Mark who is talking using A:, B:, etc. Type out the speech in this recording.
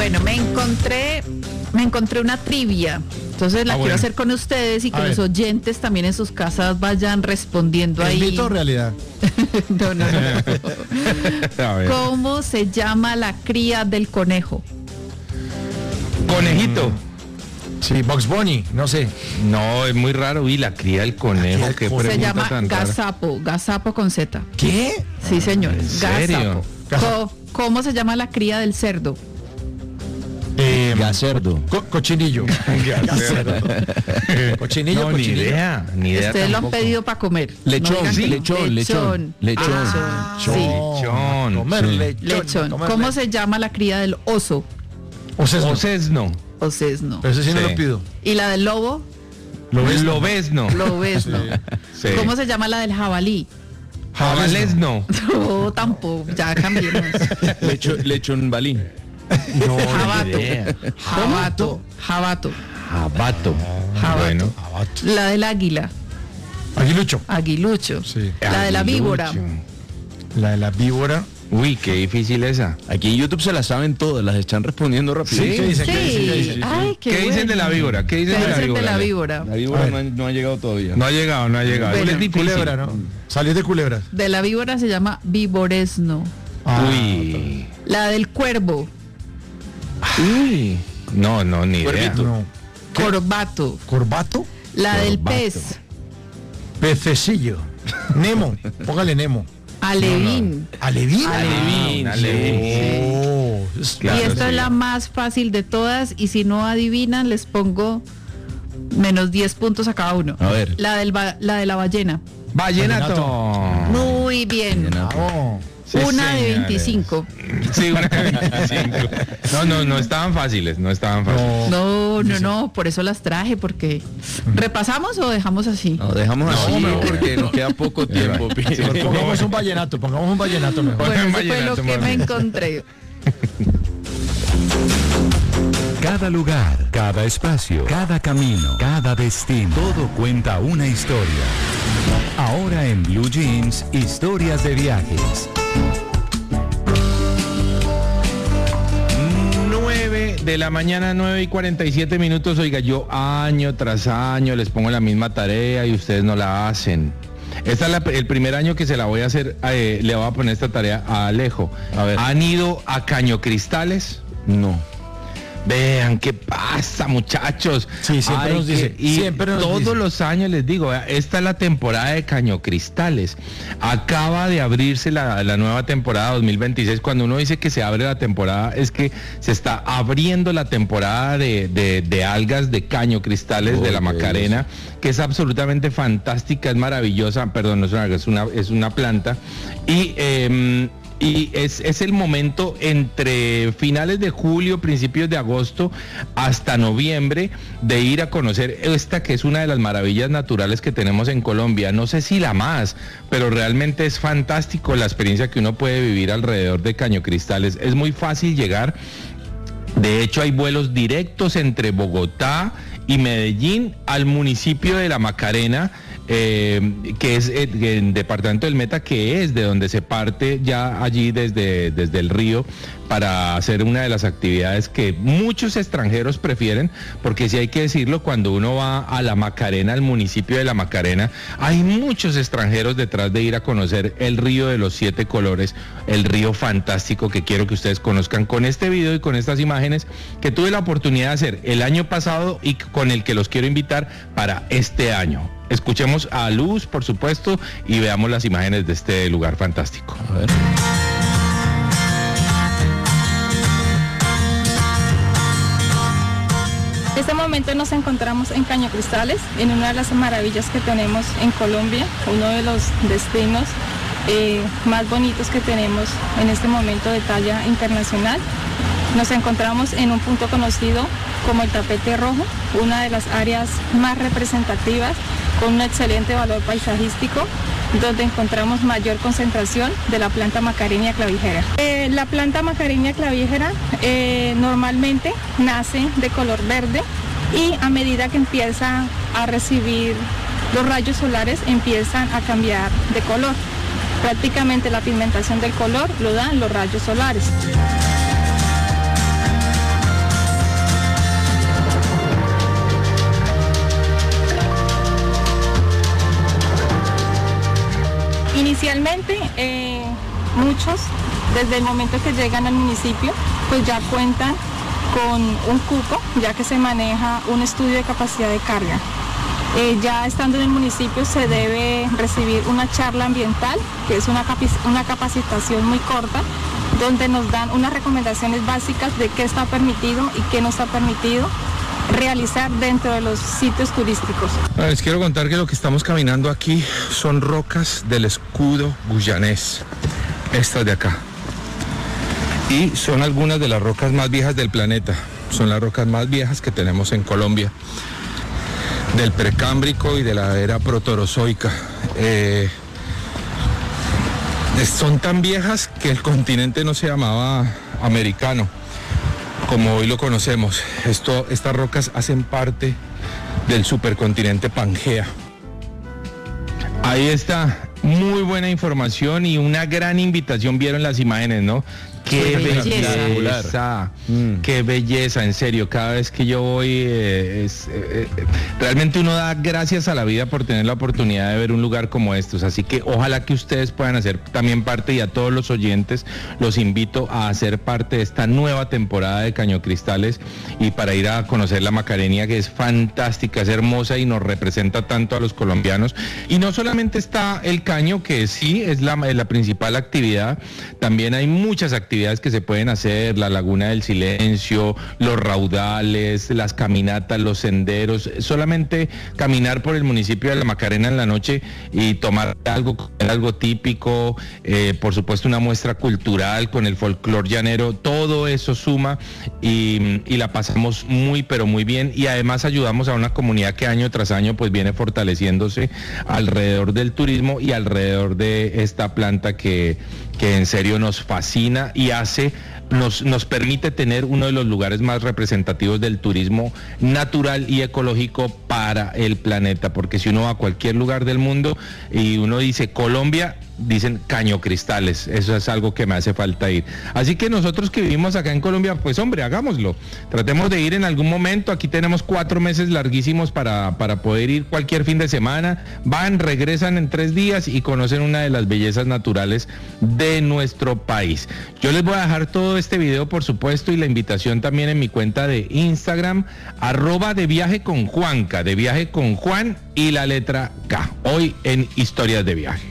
A: Bueno, me encontré una trivia. Entonces la quiero hacer con ustedes y que los oyentes también en sus casas vayan respondiendo ahí.
B: ¿Mito o realidad?
A: No. ¿Cómo se llama la cría del conejo?
C: Conejito.
B: Sí, Bugs Bunny, no sé.
C: No, es muy raro. Y la cría del conejo. ¿Qué
A: Se llama
C: tan rara?
A: gazapo con Z.
B: ¿Qué?
A: Sí, señor.
C: ¿En serio?
A: Gazapo. ¿Cómo se llama la cría del cerdo?
D: Gacerdo.
B: Cochinillo. Cochinillo,
C: No, ni
B: cochinillo.
C: idea.
A: Ustedes lo han
C: tampoco.
A: pedido para comer.
D: Lechón,
A: No digan que no.
D: lechón.
A: Sí.
B: Comer
A: Lechón.
B: comer
A: ¿Cómo se llama la cría del oso?
B: O sesno.
C: Ocesno.
A: Ocesno.
B: Pero ese sí no
C: Sí.
B: lo pido.
A: ¿Y la del lobo?
C: Lobesno.
A: Lobesno.
C: Sí.
A: ¿Cómo se llama la del jabalí?
C: Jabalesno.
A: No, tampoco. Ya cambiemos.
D: Lechón balín.
B: No,
A: Jabato.
C: idea.
A: Jabato.
C: Jabato.
A: Jabato.
C: Bueno.
A: La del águila.
B: Aguilucho.
A: Aguilucho.
B: Sí.
A: La de la víbora.
C: Aguilucho.
B: La de la víbora.
C: Uy, qué difícil esa.
D: Aquí en YouTube se las saben todas, las están respondiendo rápido.
B: ¿Qué dicen? ¿Qué dicen? ¿Qué dicen?
A: Ay,
C: ¿Qué dicen
A: bueno.
C: de la víbora? ¿Qué dicen de la víbora?
A: de la víbora?
D: La víbora
B: A ver.
D: no ha llegado todavía.
C: No ha llegado.
A: Bueno,
C: es difícil.
B: Culebra, ¿no? Salió de culebras.
A: De la víbora se llama víboresno.
C: Uy.
A: La del cuervo.
C: Uy. No, ni idea.
D: Cuervito.
B: No.
A: Corbato.
B: ¿Corbato?
A: La del
D: Corbato.
A: pez.
B: Pececillo. Nemo. Póngale Nemo.
A: Alevín.
B: ¿Alevín?
C: Alevín.
B: Oh,
C: Claro,
A: y esta
C: sí.
A: es la más fácil de todas y si no adivinan les pongo menos 10 puntos a cada uno.
D: A ver.
A: La de la ballena.
C: Vallenato.
A: Muy bien.
B: Oh.
C: Sí,
A: Una de
C: señores.
A: 25.
C: Sí, una de 25. No estaban fáciles, no estaban fáciles.
A: No, por eso las traje, porque ¿repasamos o dejamos así?
D: No, dejamos así
B: mejor.
D: porque nos queda poco tiempo.
B: Pongamos un vallenato mejor.
A: Bueno, eso fue
C: vallenato,
A: lo que
C: más
A: me
C: bien.
A: encontré.
E: Cada lugar, cada espacio, cada camino, cada destino, todo cuenta una historia. Ahora en Blue Jeans, historias de viajes.
C: 9 de la mañana, 9:47. Oiga, yo año tras año les pongo la misma tarea y ustedes no la hacen. Este es el primer año que se la voy a hacer, le voy a poner esta tarea a Alejo.
D: A ver.
C: ¿Han ido a Caño Cristales?
D: No.
C: Vean qué pasa, muchachos.
B: Sí, siempre nos dice,
C: Y
B: siempre nos
C: todos
B: dice.
C: los años les digo, vea, esta es la temporada de Caño Cristales. Acaba de abrirse la nueva temporada 2026. Cuando uno dice que se abre la temporada, es que se está abriendo la temporada de algas de Caño Cristales de la Macarena, que es absolutamente fantástica, es maravillosa. Perdón, no es una alga, es una planta. Y es el momento entre finales de julio, principios de agosto, hasta noviembre, de ir a conocer esta que es una de las maravillas naturales que tenemos en Colombia. No sé si la más, pero realmente es fantástico la experiencia que uno puede vivir alrededor de Caño Cristales. Es muy fácil llegar. De hecho, hay vuelos directos entre Bogotá y Medellín al municipio de La Macarena, que es el departamento del Meta, que es de donde se parte ya allí desde el río para hacer una de las actividades que muchos extranjeros prefieren, porque si hay que decirlo, cuando uno va a La Macarena, al municipio de La Macarena, hay muchos extranjeros detrás de ir a conocer el río de los 7 colores, el río fantástico que quiero que ustedes conozcan con este video y con estas imágenes que tuve la oportunidad de hacer el año pasado y con el que los quiero invitar para este año. Escuchemos a Luz, por supuesto, y veamos las imágenes de este lugar fantástico.
D: A ver.
F: En este momento nos encontramos en Caño Cristales, en una de las maravillas que tenemos en Colombia, uno de los destinos más bonitos que tenemos en este momento de talla internacional. Nos encontramos en un punto conocido como el Tapete Rojo, una de las áreas más representativas con un excelente valor paisajístico, donde encontramos mayor concentración de la planta Macarenia clavijera. La planta Macarenia clavijera normalmente nace de color verde y a medida que empieza a recibir los rayos solares empiezan a cambiar de color. Prácticamente la pigmentación del color lo dan los rayos solares. Inicialmente, muchos, desde el momento que llegan al municipio, pues ya cuentan con un cupo, ya que se maneja un estudio de capacidad de carga. Ya estando en el municipio se debe recibir una charla ambiental, que es una capacitación muy corta, donde nos dan unas recomendaciones básicas de qué está permitido y qué no está permitido realizar dentro de los sitios turísticos.
C: Les quiero contar que lo que estamos caminando aquí son rocas del escudo guyanés, estas de acá. Y son algunas de las rocas más viejas del planeta, son las rocas más viejas que tenemos en Colombia, del precámbrico y de la era protorozoica. Son tan viejas que el continente no se llamaba americano como hoy lo conocemos. Estas rocas hacen parte del supercontinente Pangea. Ahí está, muy buena información y una gran invitación. Vieron las imágenes, ¿no? Qué belleza, qué belleza, en serio. Cada vez que yo voy, realmente uno da gracias a la vida por tener la oportunidad de ver un lugar como estos. Así que ojalá que ustedes puedan hacer también parte, y a todos los oyentes los invito a hacer parte de esta nueva temporada de Cañocristales, y para ir a conocer la Macarenia, que es fantástica, es hermosa y nos representa tanto a los colombianos. Y no solamente está el caño, que sí es la principal actividad, también hay muchas actividades que se pueden hacer: la Laguna del Silencio, los raudales, las caminatas, los senderos. Solamente caminar por el municipio de La Macarena en la noche y tomar algo típico, por supuesto una muestra cultural con el folclor llanero, todo eso suma y la pasamos muy pero muy bien, y además ayudamos a una comunidad que año tras año pues viene fortaleciéndose alrededor del turismo y alrededor de esta planta que en serio nos fascina y nos permite tener uno de los lugares más representativos del turismo natural y ecológico para el planeta, porque si uno va a cualquier lugar del mundo y uno dice Colombia, dicen Cañocristales. Eso es algo que me hace falta ir. Así que nosotros que vivimos acá en Colombia, pues hombre, hagámoslo. Tratemos de ir en algún momento. Aquí tenemos 4 meses larguísimos para poder ir cualquier fin de semana. Van, regresan en 3 días y conocen una de las bellezas naturales de nuestro país. Yo les voy a dejar todo este video, por supuesto, y la invitación también en mi cuenta de Instagram, @deviajeconjuanca, de viaje con Juan y la letra K, hoy en Historias de Viaje.